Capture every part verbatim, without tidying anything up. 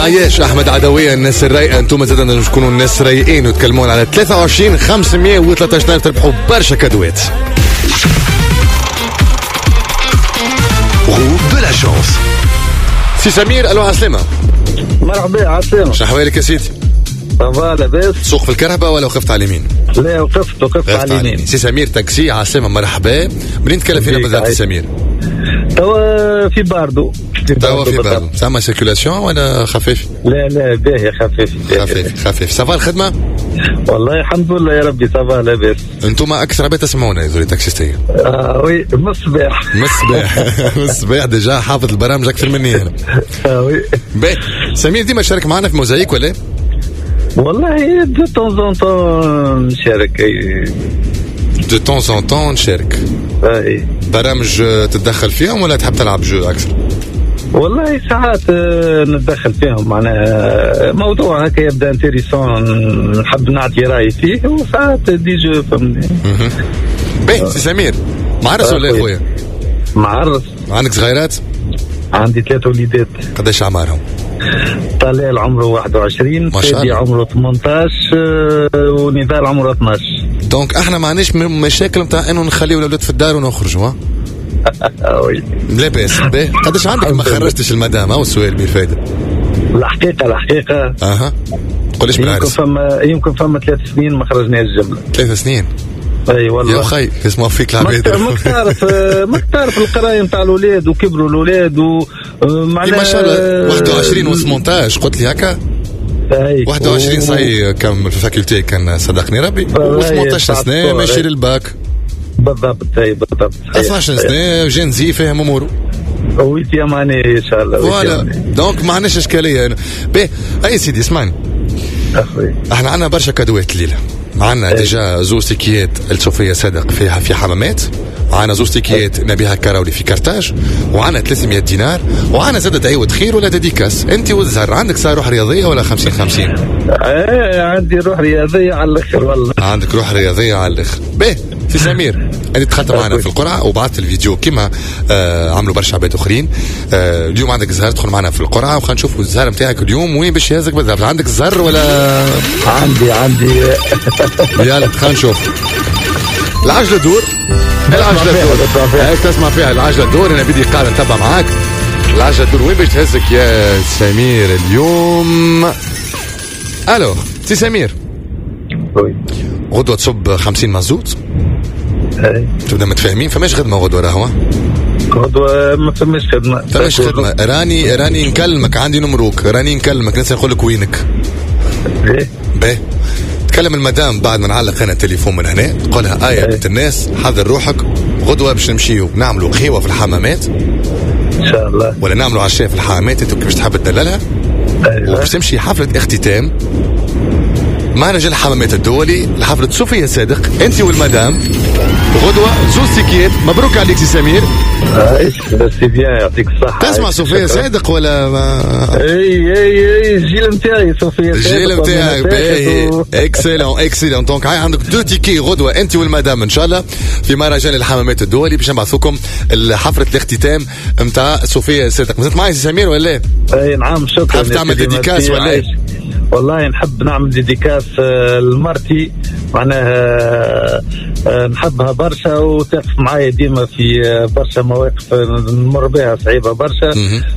عياش احمد عدويه الناس الرايقه. انتم زادنا تكونوا الناس رايقين وتكلمون على ثلاثة وعشرين خمسمية وثلاثة عشر تربحوا برشا كادوات. Groupe de la chance. سي سمير الو عسلامة. مرحبا عسلامة. شنو احوالك يا سيدي؟ صافا لاباس. سوق في الكرهبة ولا وقفت على اليمين؟ لا وقفت وقفت على اليمين. سي سمير تاكسي عسلامة مرحبا. منين تكلم فينا بالضبط سي سمير؟ توا في باردو. توا في باردو. سامع سيركولاسيون ولا خفيف؟ لا لا باهي خفيف. خفيف خفيف. صافا الخدمة؟ والله الحمد لله يا ربي صافا لاباس. انتم اكثر عباد تسمعونا يا زولي تاكسيستية. اه وي مصباح. مصباح مصباح ديجا حافظ البرامج اكثر مني انا. اه وي. باهي سمير ديما شارك معنا في موزايك ولا؟ والله دو طون زون طون نشارك. دو طون زون طون نشارك. اي برامج تتدخل فيهم ولا تحب تلعب جو اكثر؟ والله ساعات نتدخل فيهم معناها موضوع هكا يبدا انتريسون نحب نعطي رايي فيه وساعات دي جو فهمني. باهي سي سمير معرس ولا يا خويا؟ معرس. عندك صغيرات؟ عندي ثلاثة وليدات. قداش اعمارهم؟ طلال عمره واحد وعشرين، فادي عمره ثمانية عشر ونضال عمره اثناش. دونك احنا ما عندناش مشاكل نتاع انه نخليو الاولاد في الدار ونخرجوا. وي لا باس. باهي قداش عندك ما خرجتش المدام او السؤال بالفايده؟ الحقيقه الحقيقه اها قوليش من يمكن فما يمكن فما ثلاث سنين ما خرجناش الجمله. ثلاث سنين؟ اي والله يا خي اسمه فيك العباد. ما تعرف ما تعرف القرايه نتاع الاولاد وكبروا الاولاد ومعناها ما شاء الله واحد وعشرين وثمانية قلت لي هكا. واحد وعشرين صحيح كم في الفاكولتي كان صدقني ربي و18 سنه ماشي للباك. بالضبط اي بالضبط. اثناش سنه جنزي فاهم اموره. ويت يا ماني ان شاء الله. فوالا دونك ما عندناش اشكاليه. باهي اي سيدي اسمعني اخوي احنا عندنا برشا كادوات الليله. معنا ديجا زوز تيكيات الصوفية صادق فيها في حمامات، وعنا زوز تيكيات نبيها كراولي في كرتاج، وعنا ثلاثمية دينار، وعنا زادة عيوة خير ولا ديديكاس. انت والزهر عندك صار روح رياضيه ولا خمسين خمسين؟ ايه عندي روح رياضيه على الاخر والله. عندك روح رياضيه على الاخر. باهي سي سمير انت دخلت معنا في القرعه وبعثت الفيديو كما آه عملوا برشا عباد اخرين. آه اليوم عندك الزهر تدخل معنا في القرعه وخلينا نشوفوا الزهر نتاعك اليوم وين باش يهزك بالضبط. عندك الزهر ولا؟ عندي عندي يلا خلينا نشوف. العجله دور العجله دور هيك تسمع فيها العجله دور. انا بدي قاعد نتبع معاك العجله دور وين باش تهزك يا سمير اليوم. الو سي سمير غدوه تصب خمسين مزوت. اي تبدا متفاهمين فماش خدمه غدوه راهو. غدوه ما فماش خدمه. فماش خدمه. راني راني نكلمك عندي نمروك راني نكلمك ننسى نقول لك وينك. ايه باهي تكلم المدام بعد ما نعلق انا التليفون من هنا قولها ايه بنت الناس حضر روحك غدوه باش نمشيو نعملوا خيوه في الحمامات ان شاء الله ولا نعملوا عشاء في الحمامات انت كيفاش تحب تدللها. ايوه وباش تمشي حفله اختتام مع رجال الحمامات الدولي لحفله صوفية صادق انت والمدام غدوه زوز تيكيات. مبروك عليك سي سمير. ايش سي بيان يعطيك الصحه. تسمع صوفية صادق ولا ما؟ اي اي اي الجيل نتاعي صوفية صادق. الجيل نتاعك باهي اكسلون اكسلون. دونك هاي عندك دو تيكي غدوه انت والمدام ان شاء الله في مهرجان الحمامات الدولي باش نبعثوكم حفله الاختتام نتاع صوفية صادق. مازلت معي سي سمير ولا؟ اي نعم شكرا. حاب تعمل ديديكاس ولا؟ والله نحب نعمل ديديكاس لمرتي معناها نحبها برشا وتقف معايا ديما في برشا مواقف نمر بها صعيبه برشا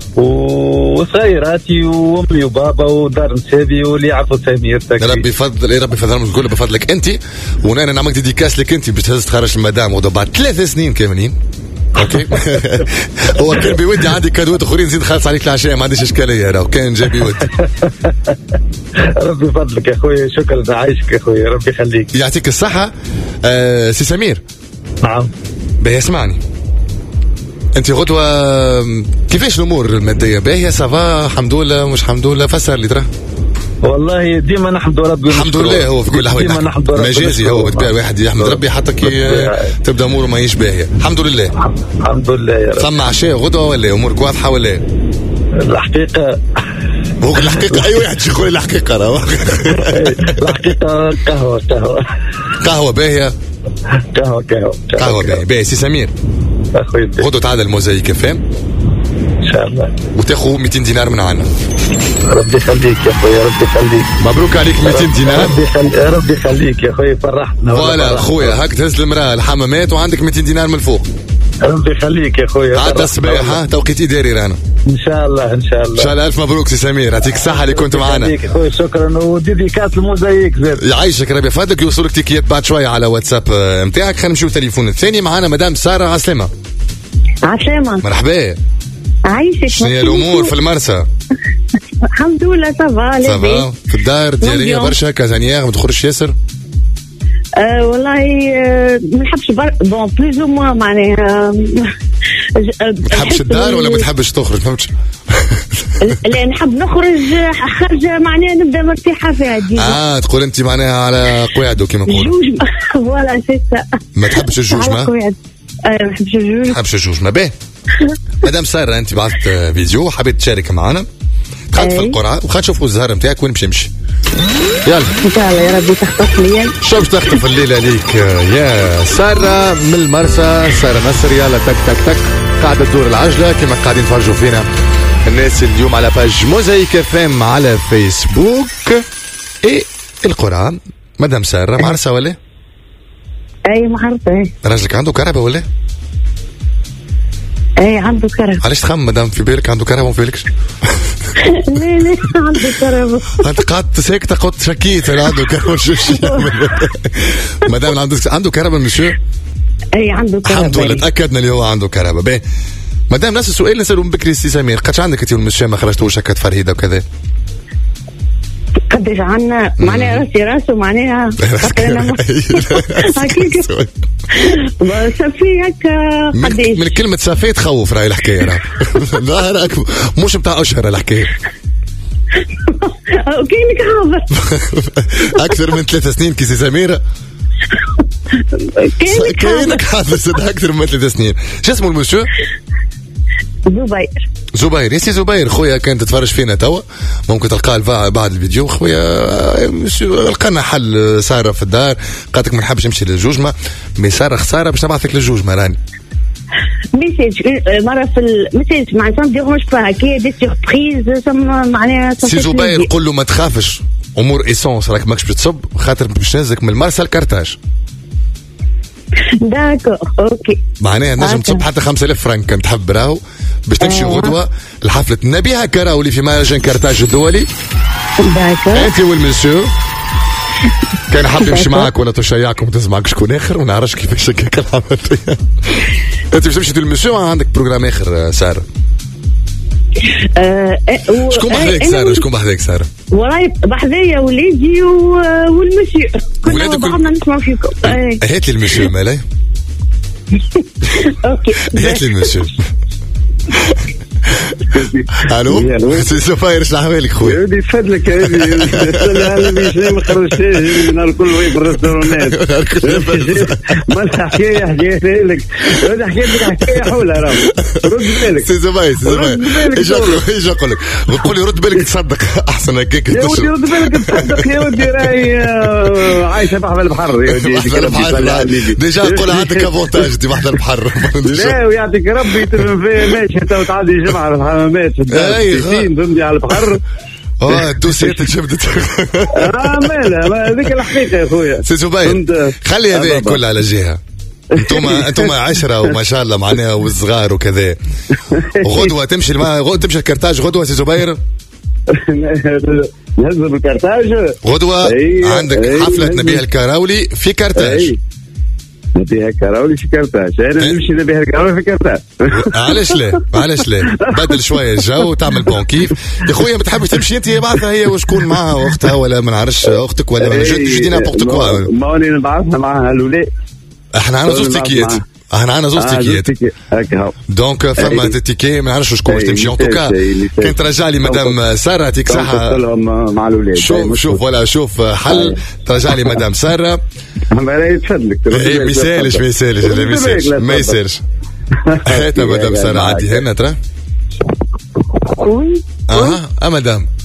وصغيراتي وامي وبابا ودار نسابي واللي يعرفوا سمير. ربي يفضل يا ربي يفضل تقول بفضلك انت وانا نعمل ديديكاس لك انت باش تهز تخرج المدام وضو بعد ثلاث سنين كاملين. اوكي هو كان بيودي عندي كادوات اخرين نزيد خالص عليك العشاء ما عنديش اشكاليه راه كان جاي بيودي. ربي يفضلك يا خويا شكرا عايشك يا خويا ربي يخليك يعطيك الصحه. آه سي سمير. نعم باهي اسمعني انت غدوه كيفاش الامور الماديه؟ باهيه سافا الحمد لله مش الحمد لله فسر لي ترى. والله ديما نحمد ربي الحمد لله. هو في كل الاحوال مجازي هو بتبيع واحد يحمد ربي حتى كي تبدا اموره ما هيش باهيه. الحمد لله الحمد لله يا رب. ثم عشاء غدوه ولا امورك واضحه ولا؟ الحقيقه هو الحقيقه اي واحد يقول الحقيقه راه الحقيقه قهوه قهوه قهوه باهيه قهوه قهوه قهوه باهيه. باهي سي سمير اخوي غدوه تعال الموزايك فهم ان ان شاء الله. وتاخذ مئتين دينار من عنا. ربي يخليك يا خويا، ربي يخليك. مبروك عليك مئتين دينار. ربي يخليك، ربي يخليك يا خويا، فرحتنا. فوالا خويا، هاك تهز المراه الحمامات وعندك مئتين دينار من الفوق. ربي يخليك يا خويا. عاد الصباح ها توقيت اداري رانا. ان شاء الله ان شاء الله. ان شاء الله. الف مبروك سي سمير، يعطيك الصحه اللي كنت معنا. خويا شكرا، وديديكاس الموزايك زاد. يعيشك ربي يفضلك، يوصلك تيكيات بعد شويه على واتساب نتاعك. خلينا نمشيو التليفون الثاني. معنا مدام ساره. عسلامه. عسلامه. مرحبا. عايشك. شنو هي الامور في المرسى؟ الحمد لله صافا. صافا في الدار ديالي برشا كازانيير ما تخرجش ياسر. أه والله أه ما نحبش بر... بون بلوز او موا معناها. ما تحبش الدار ولا ما تحبش تخرج؟ فهمتش. لا نحب نخرج خارجه معناها نبدا مرتاحه فيها ديما. اه تقول انت معناها على قواعده كيما نقولوا. جوج فوالا سي سا. ما تحبش الجوج ما؟ ايوه ما نحبش الجوج. ما تحبش الجوج ما باهي. مدام ساره انت بعثت فيديو حبيت تشارك معنا، دخلت في القرعه وخا نشوفوا الزهر نتاعك وين باش يمشي. يلا ان شاء الله يا ربي تخطف لي. شو باش تخطف الليله ليك يا ساره من المرسى؟ ساره نصر. يلا تك تك تك قاعده تدور العجله كما قاعدين تفرجوا فينا الناس اليوم على باج موزايك اف ام على فيسبوك. ايه القرعه مدام ساره معرسه ولا؟ اي معرسه. راجلك عنده كهرباء ولا؟ اي عنده كهرباء. علاش تخمم مدام في بالك عنده كهرباء وما في بالكش؟ لا لا عنده كهرباء. انت قعدت ساكته قلت شكيت عنده كهرباء. شو مدام عنده عنده كهرباء مسيو؟ اي عنده كهرباء. الحمد لله تاكدنا اللي هو عنده كهرباء. باهي مدام نفس السؤال نسالوا من بكري سي سمير، قداش عندك انت والمسيو ما خرجتوش هكا فرهيده وكذا؟ قداش عنا معناها راسي راسه معناها هكاك صافي هكا قداش من كلمة صافي تخوف راهي الحكاية. راه لا راك مش بتاع أشهر الحكاية. كاينك حاضر أكثر من ثلاث سنين كيسي سميرة. كاينك حاضر أكثر من ثلاث سنين. شو اسمه المسيو؟ زبير. زبير. يا سي زبير خويا كانت تتفرج فينا توا ممكن تلقاه بعد الفيديو. خويا لقينا حل ساره في الدار قالت لك ما نحبش نمشي للجوجمه مي ساره خساره باش نبعثك للجوجمه راني. ميساج مره في الميساج مع سام ديغونج با كي دي سوربريز معناها. سي زبير قول له ما تخافش امور ايسونس راك ماكش بتصب خاطر باش نهزك من المرسى الكرتاج. داكور اوكي. معناها نجم تصب حتى خمسة آلاف فرنك كنت تحب راهو باش تمشي غدوه لحفله نبيها كراولي في مهرجان كرتاج الدولي. داكور. انت والمسيو كان حاب يمشي معك ولا تشيعكم تسمعك شكون اخر وما نعرفش كيفاش هكاك العمليه. انت باش تمشي للمسيو عندك بروجرام اخر ساره؟ أه و... شكون بحذاك ساره؟ شكون بحذاك ساره؟ وراي بحذايا وليدي و... والمسيو كنا بعضنا نسمع فيكم. هات لي المسيو مالاي. اوكي هات لي المسيو. الو سي سفاير اش احوالك خويا؟ ودي تفضلك يا ودي انا مش ما خرجتش نهار كل وين في الريستورانات. ما الحكايه حكيت لك هذا حكيت لك حكايه حولها راه رد بالك سي سفاير سي سفاير ايش اقول ايش اقول لك؟ قول لي رد بالك تصدق احسن هكاك. يا ودي رد بالك تصدق يا ودي راهي عايشه بحر البحر يا ودي. ديجا قول عندك افونتاج دي بحر البحر. لا ويعطيك ربي تفهم فيها ماشي تو تعدي جمعه على الحمامات في الدار تمضي على البحر. اه الدوسيات جبدت. اه مالها هذيك الحقيقه يا خويا. سي زبير خلي هذا كل على جهه. انتم انتم عشرة وما شاء الله معناها والصغار وكذا. غدوه تمشي الما... غدوه تمشي الكرتاج غدوه سي زبير. نهزم الكرتاج غدوه. عندك حفله نبيها الكراولي في كرتاج. نبيها كراولي في كرتاج. انا نمشي نبيها كراولي في كرتاج. علاش لا علاش لا بدل شويه الجو وتعمل بون كيف يا خويا. ما تحبش تمشي انت بعثها هي وشكون معها اختها ولا ما نعرفش اختك ولا جدي نابورت كوا. ما وني نبعثها معها الاولاد. احنا عندنا زوج تيكيات. احنا عندنا زوج تيكيات هكا دونك فما تيكي ما نعرفش شكون باش تمشي. ان توكا كان ترجع لي مدام ساره يعطيك صحه مع الاولاد. شوف شوف ولا شوف حل ترجع لي مدام ساره. ما يتفضلك ما يسالش ما يسالش ما يسالش ما يسالش. هات مدام ساره عادي هنا ترى. وي اها اه مدام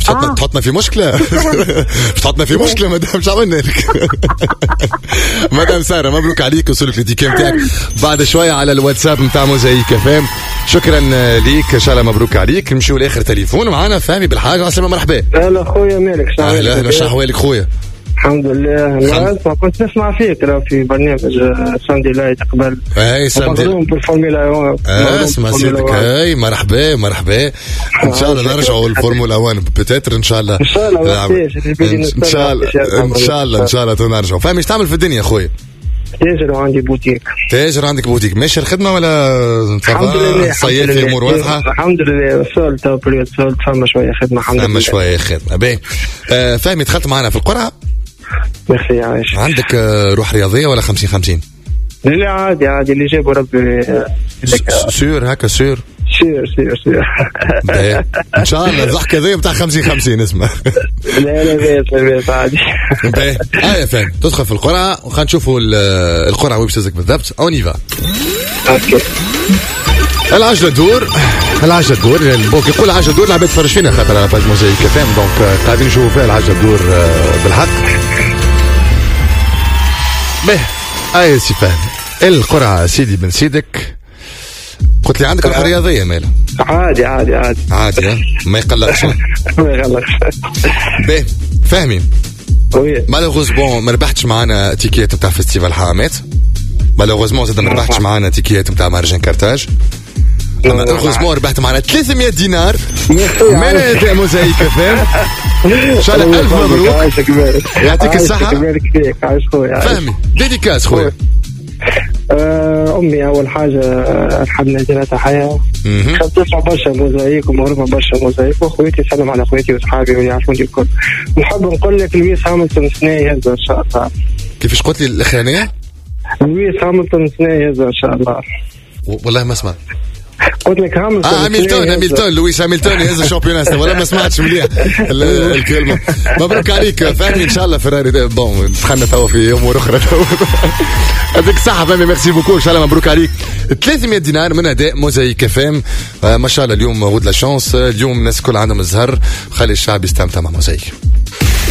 تحطنا تحطنا في مشكله تحطنا في مشكله مدام شو عملنا لك مدام ساره مبروك عليك وصولك للديكام تاعك بعد شويه على الواتساب نتاع موزايك فام. شكرا ليك ان شاء الله مبروك عليك. نمشيو لاخر تليفون معانا فهمي بالحاجه. عسلامة مرحبا. هلا خويا مالك شنو اهلا اهلا شنو احوالك خويا؟ الحمد لله. ما كنت نسمع فيك راه في برنامج ساندي لايت قبل. اي ساندي لايت بالفورمولا واحد. اسمع سيدك هاي مرحبا مرحبا. ان شاء الله نرجعوا للفورمولا واحد بتاتر ان شاء الله. ان شاء الله ان شاء الله ان شاء الله ان شاء الله تنرجعوا. فهمي ايش تعمل في الدنيا خويا؟ تاجر وعندي بوتيك. تاجر عندك بوتيك ماشي الخدمه ولا الحمد لله صيفي امور واضحه؟ الحمد لله سولت بريود سولت فما شويه خدمه الحمد لله. فما شويه خدمه باهي. آه فهمي دخلت معنا في القرعه. ميرسي عايش. عندك آه روح رياضيه ولا خمسين خمسين؟ لا عادي عادي اللي جابوا ربي. سير هكا سير سير سير سير ان شاء الله الضحك هذا بتاع خمسين خمسين اسمه. لا لا بيت بيت عادي. باهي اه فهمي تدخل في القرعه وخلينا نشوفوا القرعه وين بتسلك بالضبط. اونيفا. اوكي. العجله تدور العجله تدور البوك يقول العجله تدور لعبت تفرج فينا خاطر على باج موزايك فام دونك قاعدين نشوفوا فيها العجله تدور بالحق. باهي اي سي فهمي القرعه سيدي بن سيدك. قلت لي عندك روح رياضيه مالا؟ عادي عادي عادي عادي ها ما يقلقش ما يقلقش. باهي فهمي مالوغوزمون ما ربحتش معانا تيكيات نتاع فيستيفال حامات. مالوغوزمون زاد ما ربحتش معانا تيكيات نتاع مهرجان كرتاج. مالوغوزمون ربحت معانا ثلاثمية دينار من اداء موزايك فام. ان شاء الله الف مبروك يعطيك الصحه. فهمي ديديكاس خويا. أمي أول حاجة نحب نهدي تحية. نحب تسمع برشا موزايك ومغرمة برشا موزايك وأخواتي سلم على أخواتي وأصحابي ويعرفوني الكل. نحب نقول لك لويس هاملتون سنة يهزه إن شاء الله. كيفاش قلت لي الأخرانية؟ لويس هاملتون سنة يهزه إن شاء الله. والله ما سمعت. قلت لك هاملتون. اه هاملتون هاملتون لويس هاملتون يهز الشامبيونات ولا ما سمعتش مليح الكلمه. مبروك عليك فهمي ان شاء الله فيراري بون دخلنا توا في امور اخرى. يعطيك الصحه فهمي ميرسي بوكو ان شاء الله مبروك عليك. ثلاثمية دينار من اداء موزايك فام. آه ما شاء الله اليوم غود لا شانس اليوم الناس كل عندهم الزهر. خلي الشعب يستمتع مع موزايك.